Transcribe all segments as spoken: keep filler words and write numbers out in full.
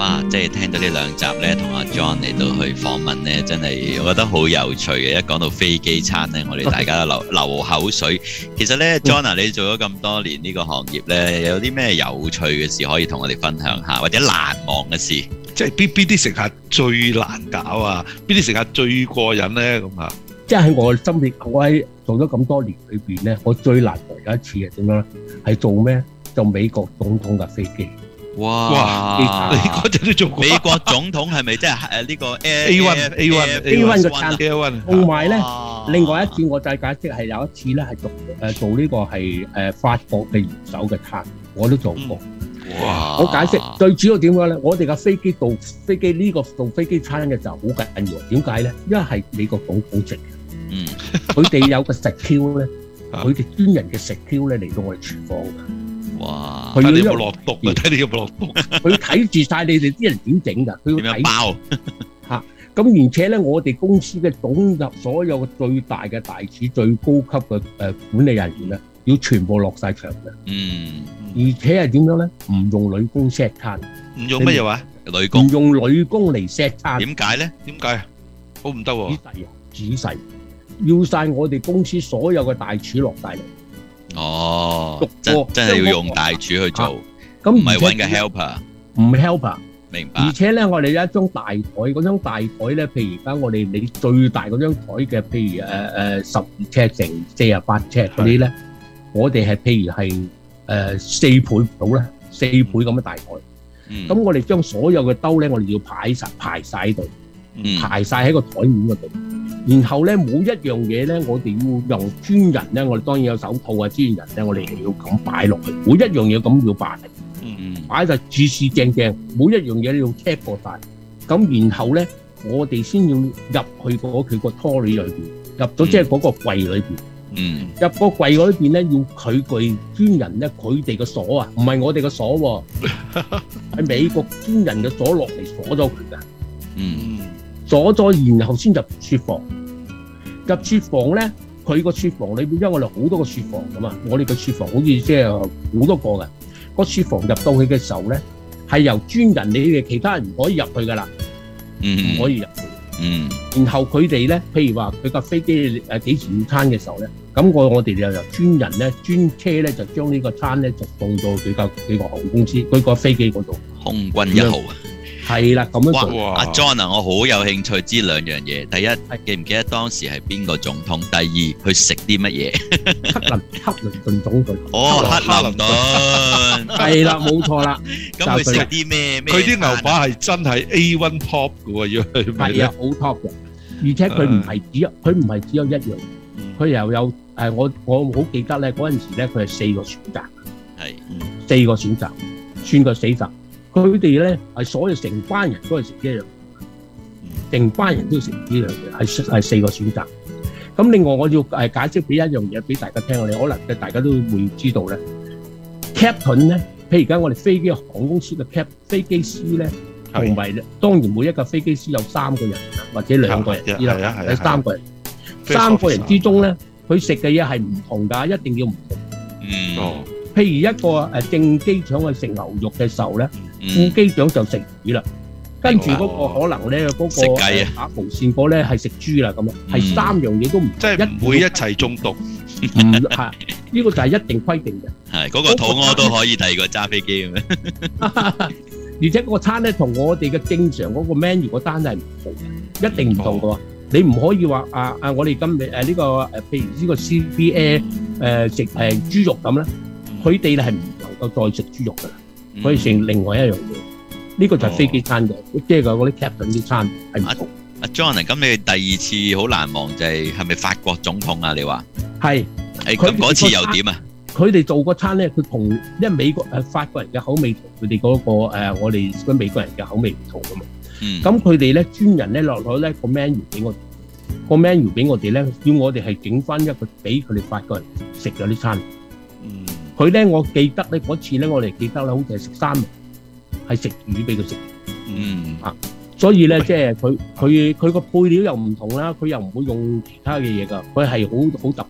哇！即係聽到呢兩集咧，同阿 John 嚟到去訪問咧，真係我覺得好有趣嘅。一講到飛機餐咧，我哋大家都流流口水。其實咧 ，John 啊，你做咗咁多年呢個行業咧，有啲咩有趣嘅事可以同我哋分享下，或者難忘嘅事？ 即係邊邊啲食客最難搞啊？邊啲食客最過癮咧？咁啊！ 即係喺我心裏，我喺做咗咁多年裏邊咧，我最難忘有一次係點樣咧？係做咩？做美國總統嘅飛機。 哇！ 哇你嗰陣都做過？ 美國總統係咪即係誒呢個 A one A one A one 嘅餐 A one？ 同埋咧，另外一次我再解釋係有一次咧係做誒做呢個係誒法國嘅元首嘅餐，我都做過。 哇！ 我解釋最主要點樣咧？我哋嘅飛機到飛機呢個做飛機餐嘅時候好緊要，點解咧？因為係美國總統食嘅， 嗯， 佢哋有個食 Q 咧，佢哋專人嘅食 Q 咧嚟到我哋廚房嘅。 哇！ 睇你有冇落毒啊？睇你有冇落毒？ 佢睇住晒你哋啲人點整㗎？佢要睇包嚇。咁而且咧，我哋公司嘅總入所有嘅最大嘅大廚、最高級嘅誒管理人員咧，要全部落晒場嘅。 嗯。 而且係點樣咧？唔用女工 set 餐。 唔用乜嘢話？ 女工。 唔用女工嚟 set 餐。 點解咧？ 點解？好唔得喎！ 仔細啊！仔細，要晒我哋公司所有嘅大廚落晒嚟。 哦，真真係要用大廚去做， 咁唔係揾個 helper， 唔 helper。 明白。 而且咧，我哋有一張大台，嗰張大台咧，譬如而家我哋你最大嗰張台嘅，譬如誒誒十二尺乘四十八尺嗰啲咧，我哋係譬如係誒四倍到啦，四倍咁嘅大台。咁我哋將所有嘅兜咧，我哋要排晒排晒喺度，排晒喺個台面嗰度。然後咧，每一樣嘢咧，我哋要用專人咧，我哋當然有手套啊，專人咧，我哋係要咁擺落去，每一樣嘢咁要擺，嗯，擺就至至正正，每一樣嘢都要 check 過晒。咁然後咧，我哋先要入去嗰佢個 trolley裏邊，入咗即係嗰個櫃裏邊，嗯，入個櫃嗰邊咧，要佢具專人咧，佢哋嘅鎖啊，唔係我哋嘅鎖喎，係美國專人嘅鎖落嚟鎖咗佢㗎，嗯。鎖咗，然後先入廚房。入廚房咧，佢個廚房裏邊，因為我哋好多個廚房噶嘛，我哋個廚房好似即係好多個嘅。個廚房入到去嘅時候咧，係由專人，你哋其他人唔可以入去噶啦，唔可以入去。嗯。然後佢哋咧，譬如話佢架飛機誒幾時要餐嘅時候咧，咁我我哋就由專人咧，專車咧就將呢個餐咧就送到佢架佢個航空公司，佢個飛機嗰度。 空軍一號。 係啦，咁樣做。 阿 John 啊，我好有興趣知兩樣嘢。第一，記唔記得當時係邊個總統？第二，去食啲乜嘢？ 克林克林頓總統。 哦，克林頓。 係啦，冇錯啦。 咁佢食啲咩？ 佢啲牛扒係真係 A one top 嘅喎，要去買。 係啊，好 top 嘅。而且佢唔係只有，佢唔係只有一樣，佢又有誒，我我好記得咧，嗰陣時咧，佢係四個選擇。係。四個選擇，算個死擇。佢哋咧係所有成班人都係食一樣，成班人都食呢樣嘢，係係四個選擇。咁另外我要誒解釋俾一樣嘢俾大家聽，我哋可能嘅大家都會知道咧。Captain 咧，譬如而家我哋飛機航空公司嘅 cap 飛機師咧，同埋當然每一架飛機師有三個人或者兩個人之啦，有三個人。三個人之中咧，佢食嘅嘢係唔同㗎，一定要唔同。嗯。譬如一個誒正機長去食牛肉嘅時候咧，副機長就食魚啦，跟住嗰個可能咧嗰個食雞啊，打無線嗰咧係食豬啦咁樣，係三樣嘢都唔即係唔會一齊中毒。 唔係呢個就係一定規定嘅。 係嗰個肚屙都可以第二個揸飛機嘅咩？ 而且個餐咧同我哋嘅正常嗰個 menu 個單係唔同嘅，一定唔同嘅喎。你唔可以話啊啊！我哋今日誒呢個誒譬如呢個 C B A 誒食誒豬肉咁咧。佢哋咧係唔能夠再食豬肉㗎啦，可以食另外一樣嘢。呢個就係飛機餐嘅，即係嗰啲 captain 啲餐係唔同。 阿 John，咁你第二次好難忘就係係咪法國總統啊？你話係， 誒咁嗰次又點啊？ 佢哋做個餐咧，佢同因為美國誒法國人嘅口味同佢哋嗰個誒我哋嗰美國人嘅口味唔同㗎嘛。嗯。咁佢哋咧專人咧落落咧個 menu 俾我哋，個 menu 俾我哋咧，要我哋係整翻一個俾佢哋法國人食嗰啲餐。嗯。佢咧，我記得咧嗰次咧，我哋記得咧，好似係食三文，係食魚俾佢食。嗯啊，所以咧，即係佢佢佢個配料又唔同啦，佢又唔會用其他嘅嘢㗎，佢係好好特別嘅。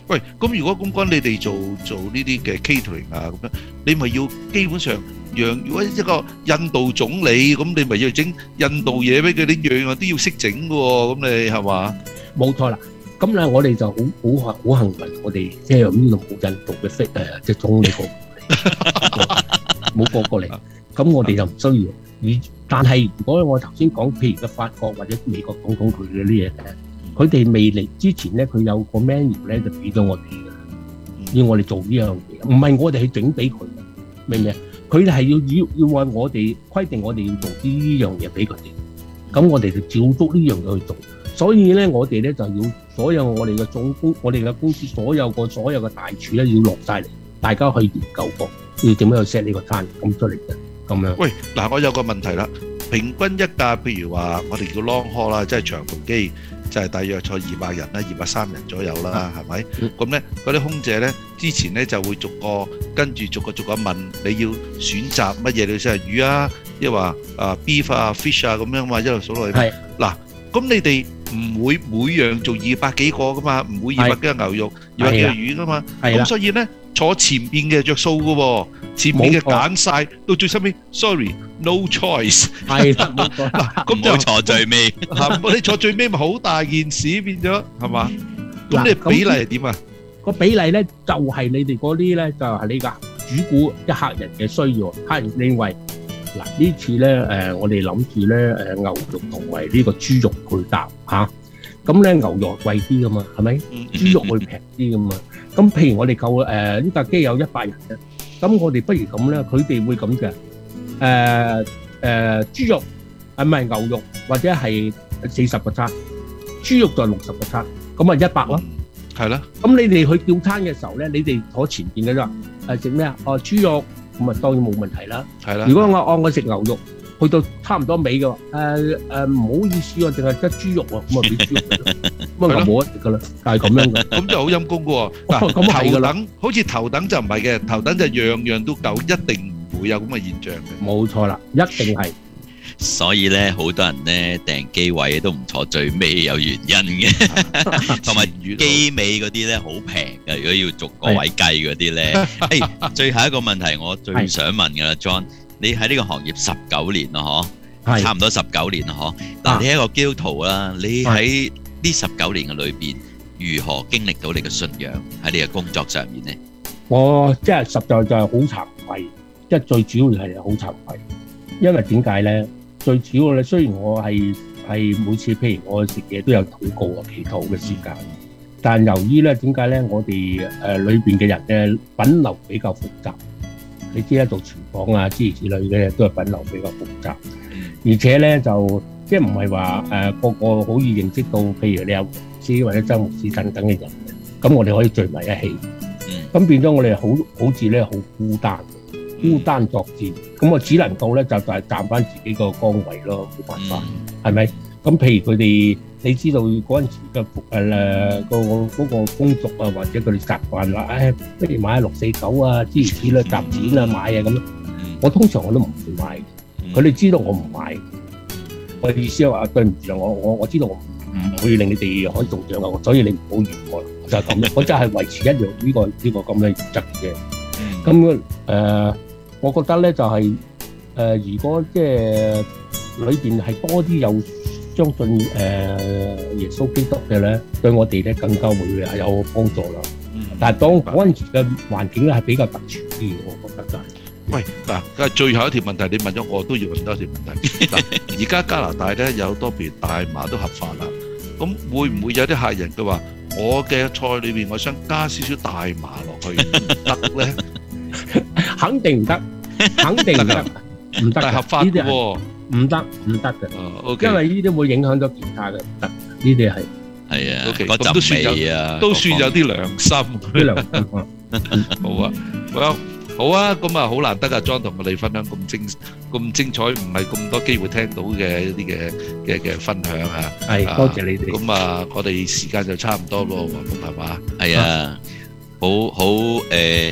喂，咁如果公關你哋做做呢啲嘅 catering 啊咁樣，你咪要基本上讓如果一個印度總理咁，你咪要整印度嘢俾佢，你樣樣都要識整嘅喎，咁你係嘛？ 冇錯啦。咁咧，我哋就好好好幸運，我哋即係呢度冇印度嘅飛誒，即係總理過嚟，冇過過嚟。咁我哋就唔需要。而但係如果我頭先講，譬如嘅法國或者美國總統佢嘅啲嘢咧，佢哋未嚟之前咧，佢有個 menu 咧就俾咗我哋嘅，要我哋做呢樣嘢，唔係我哋去整俾佢，明唔明啊？佢哋係要要要話我哋規定我哋要做呢樣嘢俾佢哋，咁我哋就照足呢樣嘢去做。所以咧，我哋咧就要所有我哋嘅總公，我哋嘅公司所有個所有嘅大廚咧要落晒嚟，大家去研究過，要點樣去 set 呢個餐咁出嚟嘅，咁樣。 喂，嗱，我有個問題啦，平均一架譬如話我哋叫 long haul 啦，即係長途機，就係大約坐二百人啦，二百三人左右啦，係咪？咁咧嗰啲空姐咧，之前咧就會逐個跟住逐個逐個問你要選擇乜嘢，你先係魚啊，抑或啊 beef 啊 fish 啊咁樣嘛，一路數落去。係嗱，咁你哋唔會每樣做二百幾個噶嘛，唔會二百幾個牛肉，二百幾個魚噶嘛。咁所以咧，坐前邊嘅着數噶喎，前邊嘅揀晒，到最收尾 ，sorry no choice。係啦，冇錯。嗱，咁就坐最尾。 嚇，你坐最尾咪好大件事變咗，係嘛？咁你比例係點啊？ 個比例咧就係你哋嗰啲咧，就係你個主顧一客人嘅需要，客人認為。嗱呢次咧誒，我哋諗住咧誒牛肉同埋呢個豬肉配搭嚇，咁咧牛肉貴啲噶嘛，係咪？豬肉會平啲噶嘛。咁譬如我哋夠誒呢架機有一百人嘅，咁我哋不如咁咧，佢哋會咁嘅誒誒豬肉係咪牛肉或者係四十個餐，豬肉就六十個餐，咁啊一百咯。 係啦。 咁你哋去叫餐嘅時候咧，你哋坐前邊嘅啫，誒食咩啊？哦豬肉。咁啊當然冇問題啦。係啦。如果我按我食牛肉，去到差唔多尾嘅話，誒誒唔好意思啊，淨係得豬肉喎，咁啊俾豬肉，咁啊冇得食噶啦，係咁樣嘅。咁就好陰公嘅喎。嗱，頭等好似頭等就唔係嘅，頭等就樣樣都夠，一定唔會有咁嘅現象嘅。冇錯啦，一定係。 所以咧，好多人咧訂機位都唔坐最尾，有原因嘅。同埋機尾嗰啲咧好平嘅，如果要逐個位計嗰啲咧。誒，最後一個問題，我最想問嘅啦 ，John，你喺呢個行業十九年啦，嗬，差唔多十九年啦，嗬。嗱，你係一個基督徒啦，你喺呢十九年嘅裏邊，如何經歷到你嘅信仰喺你嘅工作上面咧？ 我即係實在就係好慚愧，即係最主要係好慚愧，因為點解咧？最主要咧，雖然我係係每次譬如我食嘢都有禱告啊、祈禱嘅時間，但由於咧點解咧，我哋誒裏邊嘅人嘅品流比較複雜，你知啦，做廚房啊諸如此類嘅都係品流比較複雜，而且咧就即係唔係話誒個個好易認識到，譬如你有牧師或者周牧師等等嘅人，咁我哋可以聚埋一起，咁變咗我哋好好似咧好孤單。孤單作戰，咁我只能夠咧就就係站翻自己個崗位咯，冇辦法，係咪？咁譬如佢哋，你知道嗰陣時嘅誒個嗰個工作啊，或者佢哋習慣話，誒不如買六四九啊，諸如此類夾錢啊買啊咁。我通常我都唔會買，佢哋知道我唔買。我意思係話對唔住啊，我我我知道我唔會令你哋可以中獎啊，所以你唔好怨我，就係咁樣。我就係維持一樣呢個呢個咁嘅原則嘅。咁誒。我覺得咧就係、是、誒、呃，如果即係裏邊係多啲有相信誒、呃、耶穌基督嘅咧，對我哋咧更加會係有幫助啦。嗯、但係當嗰陣時嘅環境咧係比較特殊啲嘅，我覺得就係、是。喂，嗱，最後一條問題你問咗我都要問多一條問題。嗱，而家加拿大咧有好多譬如大麻都合法啦，咁會唔會有啲客人佢話我嘅菜裏邊我想加少少大麻落去得咧？ 肯定唔得，肯定唔得，唔得， 係合法嘅喎， 唔得唔得嘅，因為呢啲會影響到其他嘅，唔得，呢啲係係啊， 嗰陣味啊，都算有啲良心， 啲良心啊， 好啊，好，好啊，咁啊好難得啊 ，John 同我哋分享咁精咁精彩，唔係咁多機會聽到嘅一啲嘅嘅嘅分享啊， 係多謝你哋， 咁啊，我哋時間就差唔多咯，咁係嘛？ 係啊，好好誒。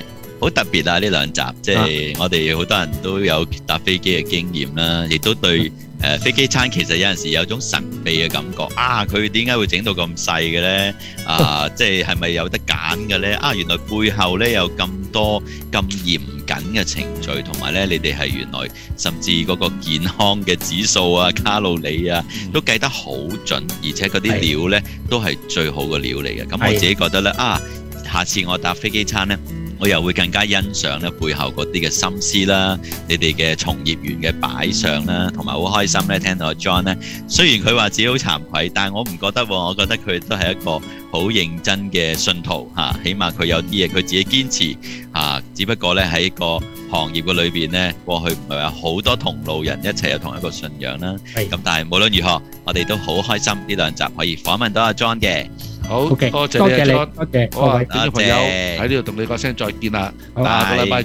好特別啊！呢兩集即係我哋好多人都有搭飛機嘅經驗啦，亦都對誒、呃、飛機餐其實有陣時有種神秘嘅感覺啊！佢點解會整到咁細嘅咧？啊，即係係咪有得揀嘅咧？啊，原來背後咧有咁多咁嚴謹嘅程序，同埋咧你哋係原來甚至嗰個健康嘅指數啊、卡路里啊都計得好準，而且嗰啲料咧都係最好嘅料嚟嘅。咁我自己覺得咧啊，下次我搭飛機餐咧，我又會更加欣賞咧背後嗰啲嘅心思啦，你哋嘅從業員嘅擺相啦，同埋好開心咧聽到阿 John 咧，雖然佢話自己好慚愧，但係我唔覺得喎，我覺得佢都係一個好認真嘅信徒嚇、啊，起碼佢有啲嘢佢自己堅持嚇、啊，只不過咧喺個行業嘅裏邊咧，過去唔係話好多同路人一齊有同一個信仰啦，咁但係無論如何，我哋都好開心呢兩集可以訪問到阿 John 嘅。 好， OK， 多謝你啊 John， 多謝好啊， 各位觀眾朋友喺呢度同你講聲再見啦，下個禮拜。